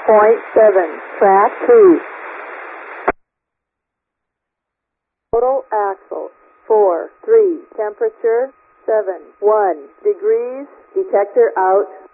track 2. Total axle, 4, 3, temperature, 7, 1 degrees, detector out.